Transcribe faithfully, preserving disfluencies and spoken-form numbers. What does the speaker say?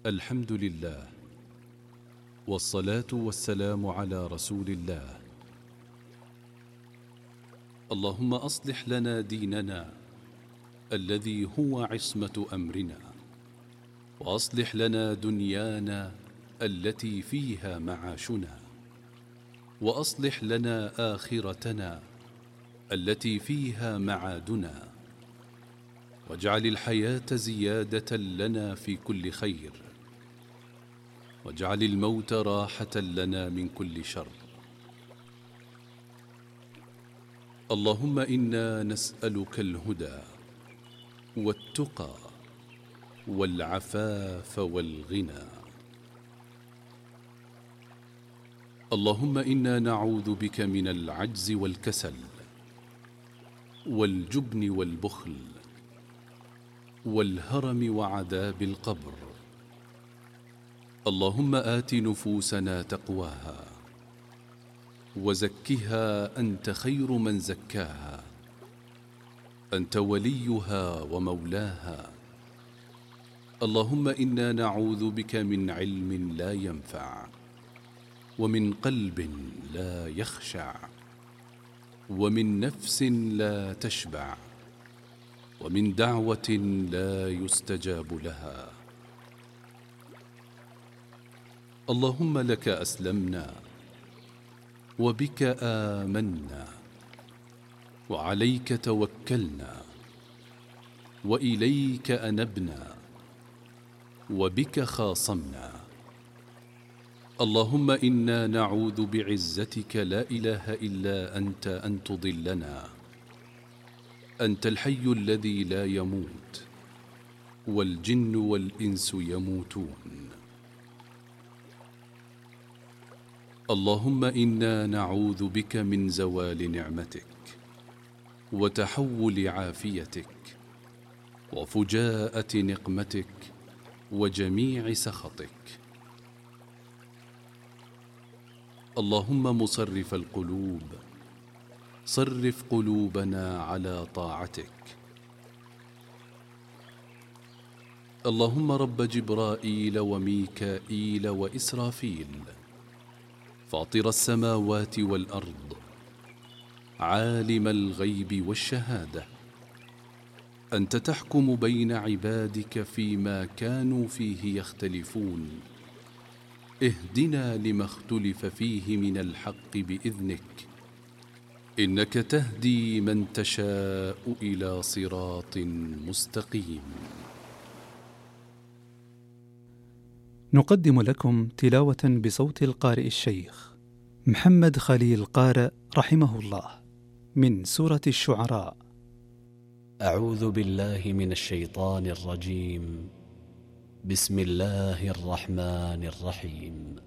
الحمد لله، والصلاة والسلام على رسول الله. اللهم أصلح لنا ديننا الذي هو عصمة أمرنا، وأصلح لنا دنيانا التي فيها معاشنا، وأصلح لنا آخرتنا التي فيها معادنا، واجعل الحياة زيادة لنا في كل خير، واجعل الموت راحة لنا من كل شر. اللهم إنا نسألك الهدى والتقى والعفاف والغنى. اللهم إنا نعوذ بك من العجز والكسل والجبن والبخل والهرم وعذاب القبر. اللهم آت نفوسنا تقواها وزكها أنت خير من زكاها، أنت وليها ومولاها. اللهم إنا نعوذ بك من علم لا ينفع، ومن قلب لا يخشع، ومن نفس لا تشبع، ومن دعوة لا يستجاب لها. اللهم لك أسلمنا، وبك آمنا، وعليك توكلنا، وإليك أنبنا، وبك خاصمنا. اللهم إنا نعوذ بعزتك لا إله إلا أنت أن تضلنا. أنت الحي الذي لا يموت، والجن والإنس يموتون. اللهم إنا نعوذ بك من زوال نعمتك، وتحول عافيتك، وفجاءة نقمتك، وجميع سخطك. اللهم مصرف القلوب، صرف قلوبنا على طاعتك. اللهم رب جبرائيل وميكائيل وإسرافيل، فاطر السماوات والأرض، عالم الغيب والشهادة، أنت تحكم بين عبادك فيما كانوا فيه يختلفون. اهدنا لما اختلف فيه من الحق بإذنك، إنك تهدي من تشاء إلى صراط مستقيم. نقدم لكم تلاوة بصوت القارئ الشيخ محمد خليل قارئ رحمه الله من سورة الشعراء. أعوذ بالله من الشيطان الرجيم. بسم الله الرحمن الرحيم.